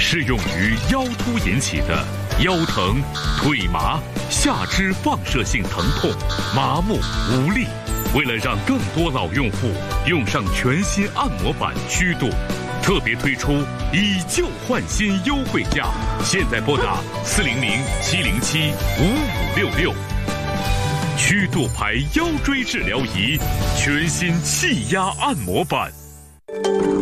适用于腰突引起的腰疼、腿麻、下肢放射性疼痛、麻木无力。为了让更多老用户用上全新按摩板虚度，特别推出以旧换新优惠价，现在拨打400-707-5566。虚度牌腰椎治疗仪，全新气压按摩板。